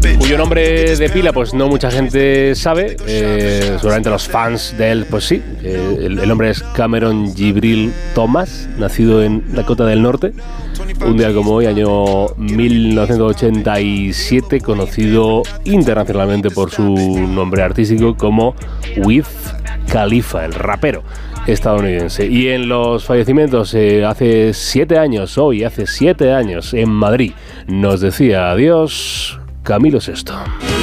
cuyo nombre de pila pues no mucha gente sabe, seguramente los fans de él pues sí. El nombre es Cameron Jibril Thomas, nacido en Dakota del Norte, un día como hoy, año 1987, conocido internacionalmente por su nombre artístico como Wiz Khalifa, el rapero estadounidense. Y en los fallecimientos, hace 7 años, en Madrid, nos decía adiós Camilo VI.